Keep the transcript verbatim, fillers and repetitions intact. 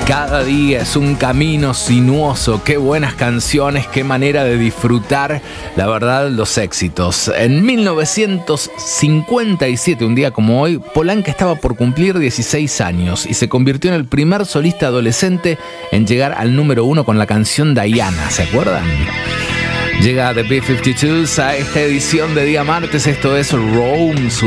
Cada día es un camino sinuoso. Qué buenas canciones, qué manera de disfrutar, la verdad, los éxitos. En mil novecientos cincuenta y siete, un día como hoy, Polanca estaba por cumplir dieciséis años y se convirtió en el primer solista adolescente en llegar al número uno con la canción Diana. ¿Se acuerdan? Llega The B cincuenta y dos a esta edición de Día Martes. Esto es Rome.